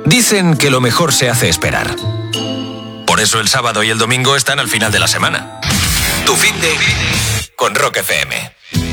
Dicen que lo mejor se hace esperar. Por eso el sábado y el domingo están al final de la semana. Tu fin de con Rock FM.